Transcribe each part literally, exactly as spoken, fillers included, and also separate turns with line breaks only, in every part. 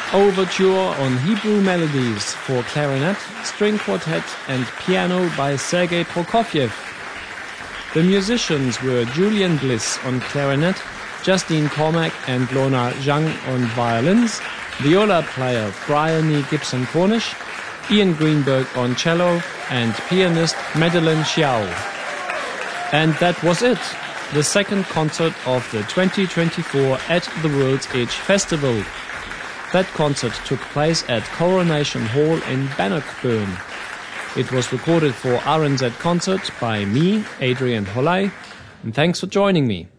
Overture on Hebrew Melodies for clarinet, string quartet and piano by Sergei Prokofiev. The musicians were Julian Bliss on clarinet, Justine Cormack and Lorna Zhang on violins, viola player Bryony Gibson-Cornish, Ian Greenberg on cello and pianist Madeleine Xiao. And that was it, the second concert of the twenty twenty-four at the World's Edge Festival. That concert took place at Coronation Hall in Bannockburn. It was recorded for R N Z Concert by me, Adrian Holley, and thanks for joining me.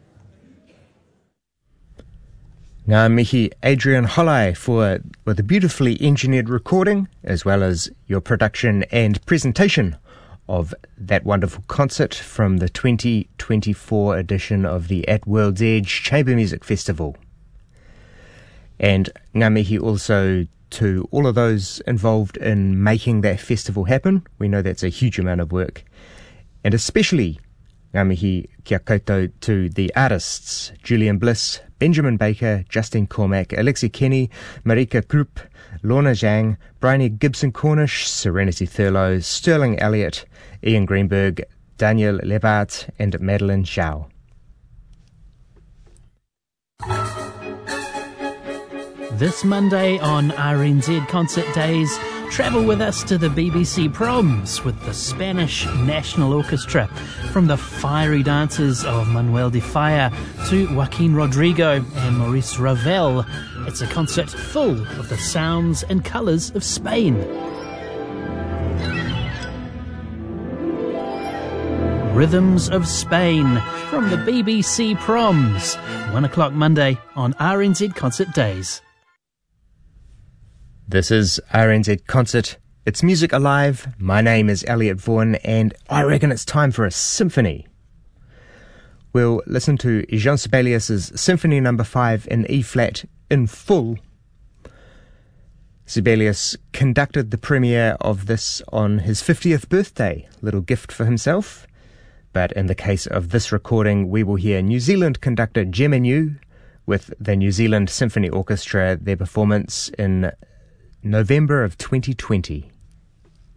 Ngā mihi Adrian Holley for, for the beautifully engineered recording, as well as your production and presentation of that wonderful concert from the twenty twenty-four edition of the At World's Edge Chamber Music Festival. And ngā mihi also to all of those involved in making that festival happen. We know that's a huge amount of work. And especially ngā mihi kia koutou to the artists, Julian Bliss, Benjamin Baker, Justine Cormack, Alexi Kenny, Marika Krupp, Lorna Zhang, Bryony Gibson-Cornish, Serenity Thurlow, Sterling Elliott, Ian Greenberg, Daniel Lebart, and Madeleine Xiao.
This Monday on R N Z Concert Days, travel with us to the B B C Proms with the Spanish National Orchestra, from the fiery dances of Manuel de Falla to Joaquin Rodrigo and Maurice Ravel. It's a concert full of the sounds and colours of Spain. Rhythms of Spain from the B B C Proms, one o'clock Monday on R N Z Concert Days.
This is R N Z Concert. It's Music Alive. My name is Elliot Vaughan, and I reckon it's time for a symphony. We'll listen to Jean Sibelius' Symphony Number five in E-flat in full. Sibelius conducted the premiere of this on his fiftieth birthday, little gift for himself. But in the case of this recording, we will hear New Zealand conductor Gemma New with the New Zealand Symphony Orchestra, their performance in November of twenty twenty.